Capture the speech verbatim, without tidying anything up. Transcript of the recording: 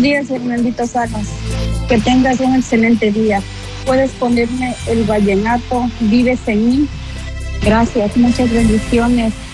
días, Hernandito Salas. Que tengas un excelente día. Puedes ponerme el vallenato, Vives en mí. Gracias, muchas bendiciones.